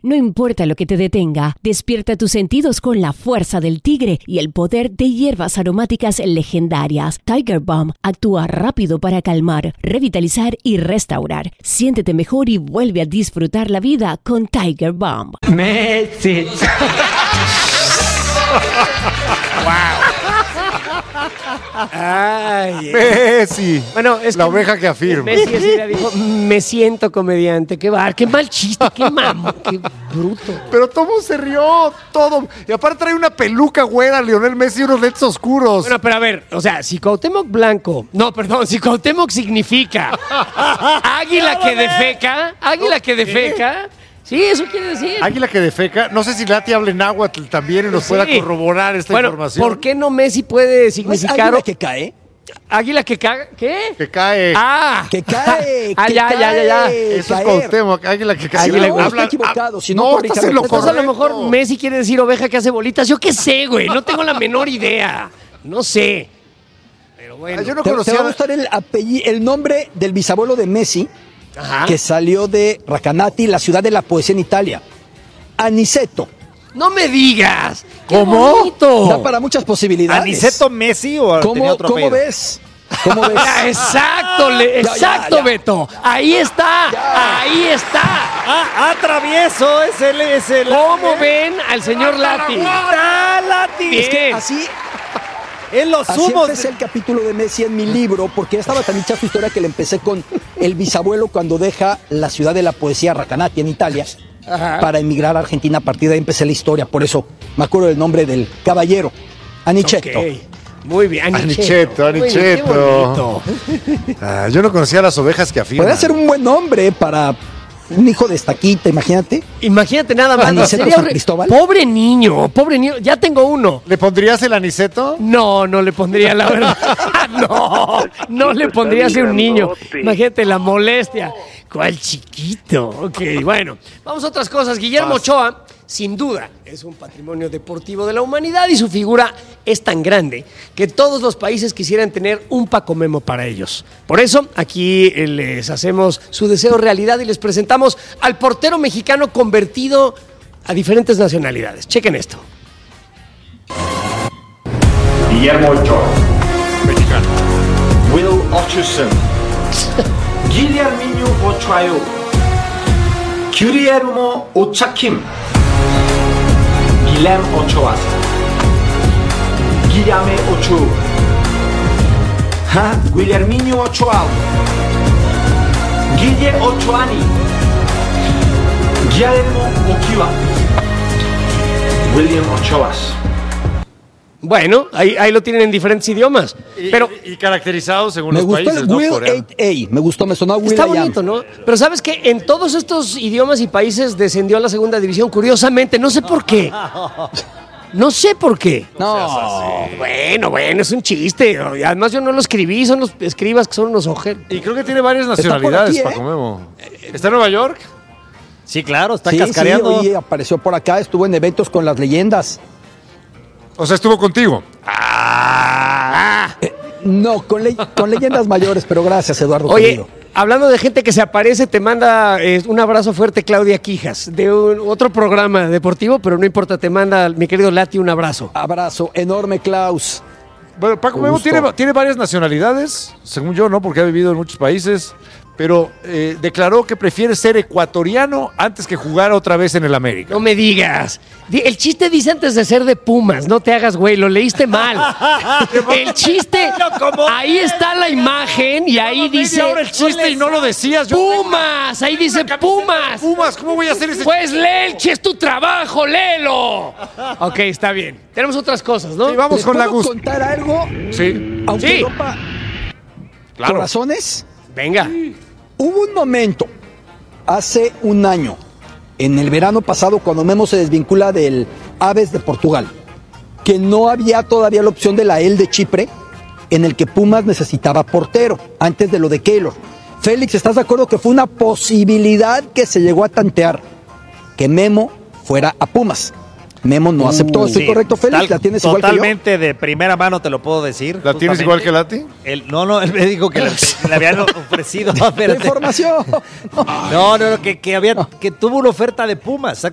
No importa lo que te detenga, despierta tus sentidos con la fuerza del tigre y el poder de hierbas aromáticas legendarias. Tiger Balm actúa rápido para calmar, revitalizar y restaurar. Siéntete mejor y vuelve a disfrutar la vida con Tiger Balm. Messi. Ay, Messi. bueno, es La que oveja que afirma. Messi así le dijo, me siento comediante. Qué mal chiste, qué mamo, qué bruto. Pero todo se rió, todo. Y aparte trae una peluca güera, Lionel Messi, y unos lentes oscuros. Bueno, pero a ver, o sea, si Cuauhtémoc Blanco, no, perdón, si Cuauhtémoc significa águila que defeca, sí, eso quiere decir. Águila que defeca. No sé si Lati habla en náhuatl también y nos pueda corroborar esta información. ¿Por qué no Messi puede significar águila que cae? águila que caga? ¿Qué? Que cae. Que cae. Ah, que ya. Eso es caer. Cuauhtémoc, águila que cae. Águila, no, Habla- está equivocado. Si no, corríjame. estás en lo Entonces a lo correcto. mejor Messi quiere decir oveja que hace bolitas. Yo qué sé, güey. No tengo la menor idea. No sé. Pero bueno. Yo no Te va conocía. a gustar el nombre del bisabuelo de Messi, Ajá. que salió de Recanati, la ciudad de la poesía en Italia. Aniceto. No me digas. ¡Qué ¿Cómo? bonito! Da para muchas posibilidades. ¿Aniceto Messi o tenía ¿Cómo, otro cómo apellido? ves? ¿Cómo ves? Ya, exacto, exacto, ya. Beto. Ahí está, ahí está. Travieso, es el... ¿Cómo ven al señor Lati? ¡Ah, Lati! Es que Bien. así En los Así humos. empecé el capítulo de Messi en mi libro, porque ya estaba tan dicha su historia que le empecé con el bisabuelo cuando deja la ciudad de la poesía, Recanati, en Italia, para emigrar a Argentina. A partir de ahí empecé la historia, por eso me acuerdo del nombre del caballero, Aniceto. Ok. Muy bien, Aniceto. Muy bien, qué bonito. Yo no conocía las ovejas que afirman. Podría ser un buen nombre para un hijo de Estaquita, imagínate. Imagínate nada más. Aniceto Sería San Cristóbal. Pobre niño. Ya tengo uno. ¿Le pondrías el aniceto? No le pondría, la verdad. No le pondría a un niño. Imagínate la molestia. ¿Cuál chiquito? Ok, bueno. Vamos a otras cosas. Guillermo Ochoa, sin duda, es un patrimonio deportivo de la humanidad y su figura es tan grande que todos los países quisieran tener un Paco Memo para ellos. Por eso, aquí les hacemos su deseo realidad y les presentamos al portero mexicano convertido a diferentes nacionalidades. Chequen esto. Guillermo Ochoa, mexicano. Will Hutchinson, Guillerminho Ochoayo, Guillermo Ochakim, Guillerm Ochoa, Guillame Ochoa, Guillerminho Ochoa, Guille Ochoani, Guillermo Ochoa, William Ochoas. Bueno, ahí lo tienen en diferentes idiomas. Pero Y caracterizado según Me los gustó países, el ¿no? Will Coreano. 8A, me gustó, me sonó a Will está I Am. bonito, ¿no? Pero ¿sabes qué? En todos estos idiomas y países descendió a la segunda división, curiosamente. No sé por qué. No sé por qué. No, Bueno, es un chiste. Además, yo no lo escribí, son los escribas que son unos ojeros. Y creo que tiene varias por nacionalidades, aquí, ¿eh? Paco Memo. ¿Está en Nueva York? Sí, claro, está sí, cascareando. oye, apareció por acá, estuvo en eventos con las leyendas. O sea, estuvo contigo. No, con leyendas mayores, pero gracias, Eduardo. Oye, querido. hablando de gente que se aparece, te manda un abrazo fuerte Claudia Quijas, de otro programa deportivo, pero no importa, te manda mi querido Lati un abrazo. Abrazo enorme, Klaus. Bueno, Paco Con Memo gusto. tiene varias nacionalidades, según yo, ¿no? Porque ha vivido en muchos países, pero declaró que prefiere ser ecuatoriano antes que jugar otra vez en el América. No me digas. El chiste dice antes de ser de Pumas, no te hagas güey, lo leíste mal. El chiste, ahí está la imagen y ahí dice Ahora el chiste y no lo decías. Pumas, ahí dice Pumas. Pumas, ¿cómo voy a hacer ese Pues lee, es tu trabajo, léelo. Ok, está bien. Tenemos otras cosas, ¿no? Sí, vamos ¿Les con la puedo gusto. contar algo? Sí, Aunque Sí. Europa, claro. por razones, Venga. hubo un momento, hace un año, en el verano pasado, cuando Memo se desvincula del Aves de Portugal, que no había todavía la opción de la EL de Chipre, en el que Pumas necesitaba portero, antes de lo de Keylor. Félix, ¿estás de acuerdo que fue una posibilidad que se llegó a tantear que Memo fuera a Pumas? Memo no aceptó, ¿estoy Sí, correcto, Félix? ¿La tienes igual que yo? Totalmente de primera mano te lo puedo decir. ¿La tienes igual que Lati? No, él me dijo que le habían ofrecido. No, La espérate. información. No, que tuvo una oferta de Pumas.